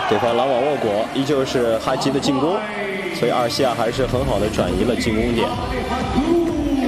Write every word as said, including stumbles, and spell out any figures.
对方拦网握果，依旧是哈吉的进攻，所以阿尔西亚还是很好的转移了进攻点。